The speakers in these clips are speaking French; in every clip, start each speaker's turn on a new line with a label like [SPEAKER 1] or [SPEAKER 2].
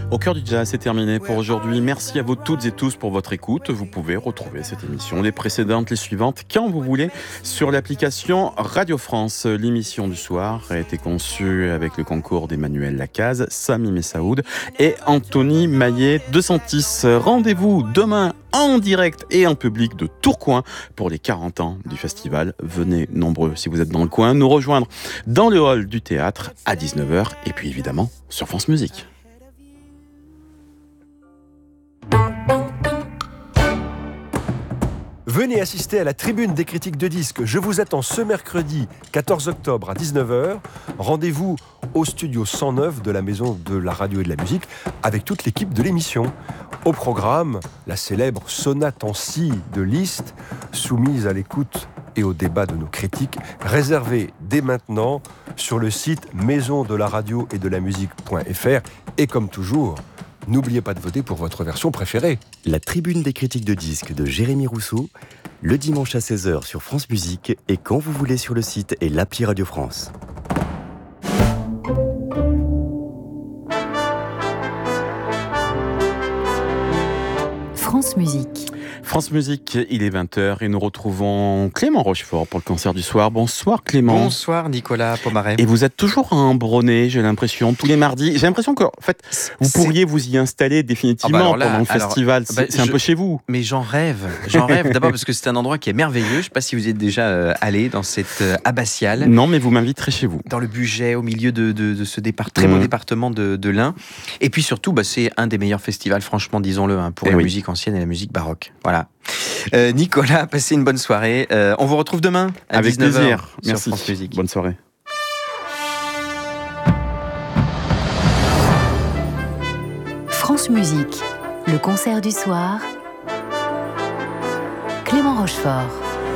[SPEAKER 1] Au cœur du jazz, c'est terminé pour aujourd'hui. Merci à vous toutes et tous pour votre écoute. Vous pouvez retrouver cette émission, les précédentes, les suivantes, quand vous voulez, sur l'application Radio France. L'émission du soir a été conçue avec le concours d'Emmanuel Lacaze, Sami Messaoud et Anthony Maillet de Santis. Rendez-vous demain en direct et en public de Tourcoing pour les 40 ans du festival. Venez nombreux si vous êtes dans le coin nous rejoindre dans le hall du théâtre à 19h et puis évidemment sur France Musique.
[SPEAKER 2] Venez assister à la tribune des critiques de disques. Je vous attends ce mercredi 14 octobre à 19h. Rendez-vous au studio 109 de la Maison de la Radio et de la Musique avec toute l'équipe de l'émission. Au programme, la célèbre sonate en si de Liszt, soumise à l'écoute et au débat de nos critiques, réservée dès maintenant sur le site maisondelaradio-et-de-la-musique.fr. Et comme toujours, n'oubliez pas de voter pour votre version préférée.
[SPEAKER 3] La tribune des critiques de disques de Jérémy Rousseau, le dimanche à 16h sur France Musique et quand vous voulez sur le site et l'appli Radio France.
[SPEAKER 4] France Musique.
[SPEAKER 1] France Musique, il est 20h et nous retrouvons Clément Rochefort pour le concert du soir. Bonsoir Clément.
[SPEAKER 5] Bonsoir Nicolas Pomaret.
[SPEAKER 1] Et vous êtes toujours à Ambronay, j'ai l'impression, tous les mardis. J'ai l'impression que, en fait, vous pourriez vous y installer définitivement pendant le festival. C'est un peu chez vous.
[SPEAKER 5] Mais j'en rêve. D'abord parce que c'est un endroit qui est merveilleux. Je ne sais pas si vous êtes déjà allé dans cette abbatiale.
[SPEAKER 1] Non, mais vous m'inviterez chez vous.
[SPEAKER 5] Dans le Bugey, au milieu de ce très beau département de l'Ain. Et puis surtout, c'est un des meilleurs festivals, franchement, disons-le, pour la musique ancienne et la musique baroque. Voilà. Nicolas, passez une bonne soirée. On vous retrouve demain à 19h.
[SPEAKER 1] Avec plaisir.
[SPEAKER 5] Sur
[SPEAKER 1] Merci.
[SPEAKER 5] France Musique.
[SPEAKER 1] Bonne soirée.
[SPEAKER 4] France Musique, le concert du soir. Clément Rochefort.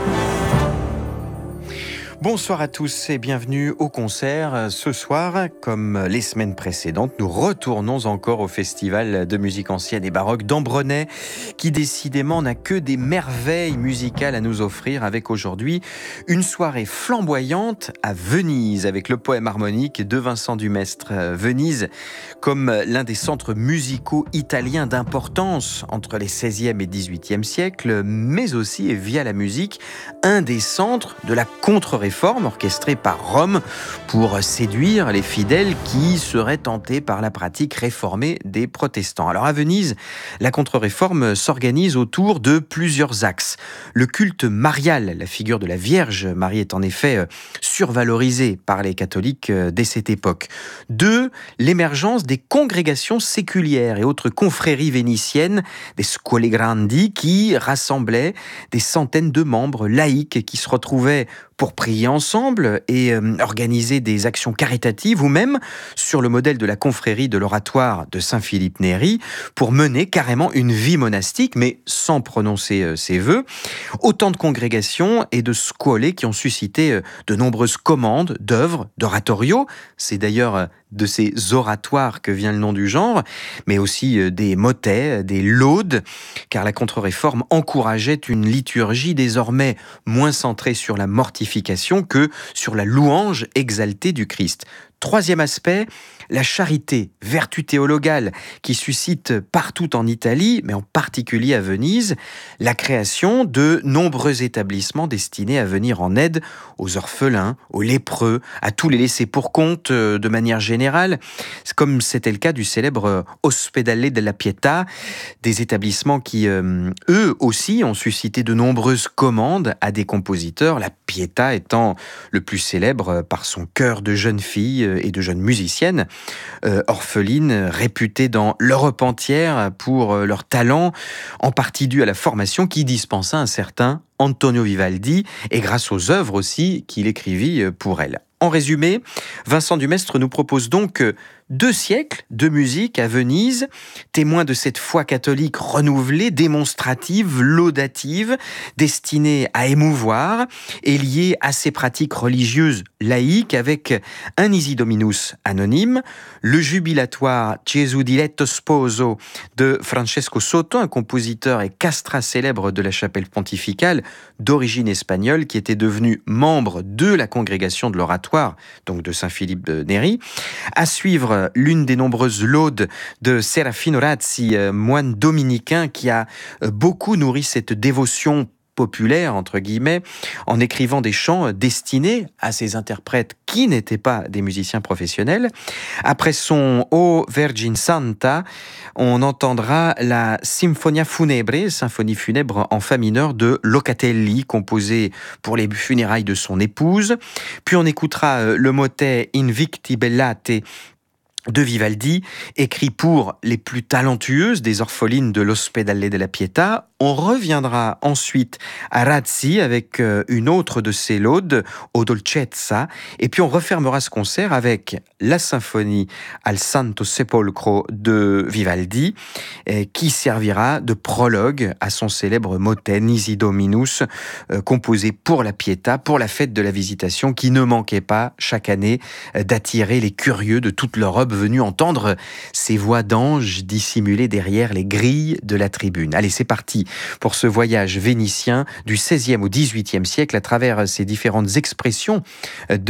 [SPEAKER 5] Bonsoir à tous et bienvenue au concert. Ce soir, comme les semaines précédentes, nous retournons encore au Festival de musique ancienne et baroque d'Ambronay, qui décidément n'a que des merveilles musicales à nous offrir, avec aujourd'hui une soirée flamboyante à Venise, avec le poème harmonique de Vincent Dumestre. Venise, comme l'un des centres musicaux italiens d'importance entre les 16e et 18e siècles, mais aussi, et via la musique, un des centres de la contre-réforme orchestrée par Rome pour séduire les fidèles qui seraient tentés par la pratique réformée des protestants. Alors à Venise, la contre-réforme s'organise autour de plusieurs axes. Le culte marial, la figure de la Vierge Marie est en effet survalorisée par les catholiques dès cette époque. 2. L'émergence des congrégations séculières et autres confréries vénitiennes, des scuole grandi, qui rassemblaient des centaines de membres laïcs qui se retrouvaient pour prier ensemble et organiser des actions caritatives, ou même, sur le modèle de la confrérie de l'oratoire de Saint-Philippe Néri, pour mener carrément une vie monastique, mais sans prononcer ses vœux. Autant de congrégations et de scuole qui ont suscité de nombreuses commandes d'œuvres, d'oratorios. C'est d'ailleurs de ces oratoires que vient le nom du genre, mais aussi des motets, des laudes, car la contre-réforme encourageait une liturgie désormais moins centrée sur la mortification que sur la louange exaltée du Christ. Troisième aspect, la charité, vertu théologale qui suscite partout en Italie, mais en particulier à Venise, la création de nombreux établissements destinés à venir en aide aux orphelins, aux lépreux, à tous les laissés pour compte de manière générale, comme c'était le cas du célèbre Ospedale della Pietà, des établissements qui, eux aussi, ont suscité de nombreuses commandes à des compositeurs, la Pietà étant le plus célèbre par son chœur de jeunes filles et de jeunes musiciennes, orphelines réputées dans l'Europe entière pour leur talent, en partie dû à la formation qui dispensa un certain Antonio Vivaldi, et grâce aux œuvres aussi qu'il écrivit pour elle. En résumé, Vincent Dumestre nous propose donc 2 siècles de musique à Venise, témoin de cette foi catholique renouvelée, démonstrative, laudative, destinée à émouvoir et liée à ses pratiques religieuses laïques, avec un Nisi Dominus anonyme, le jubilatoire Gesù diletto sposo de Francesco Soto, un compositeur et castrat célèbre de la chapelle pontificale d'origine espagnole qui était devenu membre de la congrégation de l'oratoire, donc de Saint-Philippe Néri. À suivre entendre l'une des nombreuses laudes de Serafino Razzi, moine dominicain qui a beaucoup nourri cette dévotion populaire, entre guillemets, en écrivant des chants destinés à ces interprètes qui n'étaient pas des musiciens professionnels. Après son O Vergine Santa, on entendra la Sinfonia Funebre, symphonie funèbre en fa mineur de Locatelli, composée pour les funérailles de son épouse. Puis on écoutera le motet Invicti Bellate de Vivaldi, écrit pour les plus talentueuses des orphelines de l'Ospedale della Pietà. On reviendra ensuite à Razzi avec une autre de ses laudes, O Dolcezza, et puis on refermera ce concert avec la symphonie Al Santo Sepolcro de Vivaldi, qui servira de prologue à son célèbre motet Nisi Dominus, composé pour la Pietà, pour la fête de la Visitation, qui ne manquait pas chaque année d'attirer les curieux de toute l'Europe venus entendre ces voix d'anges dissimulées derrière les grilles de la tribune. Allez, c'est parti pour ce voyage vénitien du XVIe au XVIIIe siècle à travers ces différentes expressions de